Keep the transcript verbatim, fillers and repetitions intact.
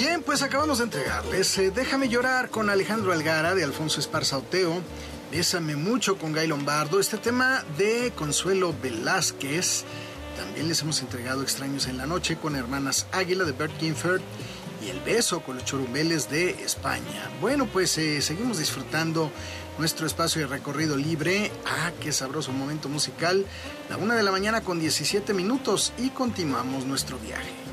Bien, pues acabamos de entregarles eh, Déjame llorar con Alejandro Algara de Alfonso Esparza Oteo, Bésame mucho con Guy Lombardo, este tema de Consuelo Velázquez. También les hemos entregado Extraños en la noche con Hermanas Águila de Bert Gifford y El beso con los Churumbeles de España. Bueno, pues eh, seguimos disfrutando nuestro espacio de recorrido libre. Ah, qué sabroso momento musical. La una de la mañana con diecisiete minutos y continuamos nuestro viaje.